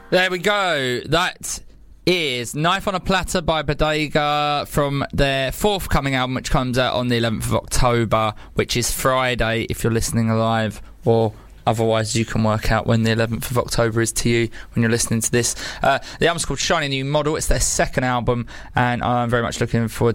There we go. That is Knife on a Platter by Bodega from their forthcoming album, which comes out on the 11th of October, which is Friday if you're listening live, or otherwise you can work out when the 11th of October is to you when you're listening to this. The album's called Shiny New Model. It's their second album, and I'm very much looking forward